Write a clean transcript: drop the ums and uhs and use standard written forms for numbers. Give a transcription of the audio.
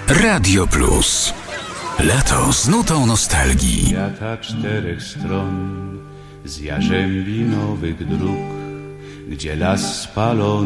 Radio Plus. Lato z nutą nostalgii. Świata 4 stron, z jarzębi nowych dróg, gdzie las spalony